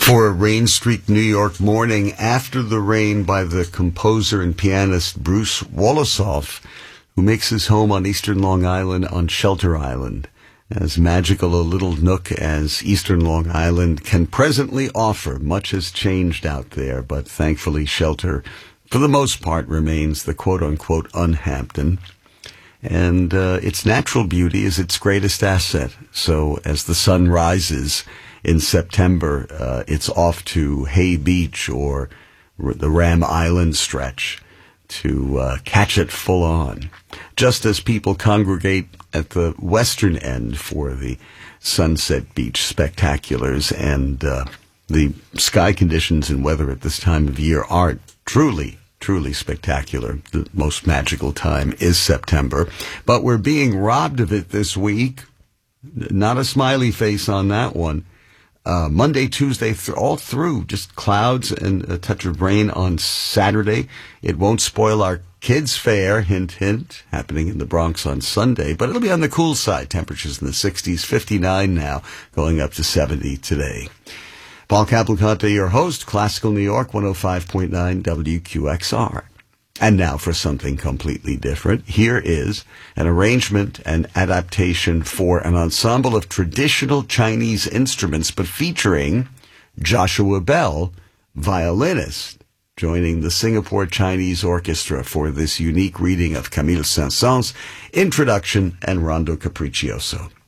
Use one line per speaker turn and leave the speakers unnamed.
For a rain-streaked New York morning, After the Rain by the composer and pianist Bruce Wolosoff, who makes his home on eastern Long Island on Shelter Island. As magical a little nook as eastern Long Island can presently offer, much has changed out there, but thankfully Shelter, for the most part, remains the quote-unquote Unhampton. And its natural beauty is its greatest asset. So as the sun rises in September, it's off to Hay Beach or the Ram Island stretch to catch it full on. Just as people congregate at the western end for the Sunset Beach spectaculars, and the sky conditions and weather at this time of year are truly spectacular. The most magical time is September, but we're being robbed of it this week. Not a smiley face on that one. Monday, Tuesday, all through, just clouds and a touch of rain on Saturday. It won't spoil our kids' fair, hint, hint, happening in the Bronx on Sunday, but it'll be on the cool side. Temperatures in the 60s, 59 now, going up to 70 today. Paul Cavalcante, your host, Classical New York, 105.9 WQXR. And now for something completely different. Here is an arrangement and adaptation for an ensemble of traditional Chinese instruments, but featuring Joshua Bell, violinist, joining the Singapore Chinese Orchestra for this unique reading of Camille Saint-Saëns' Introduction and Rondo Capriccioso.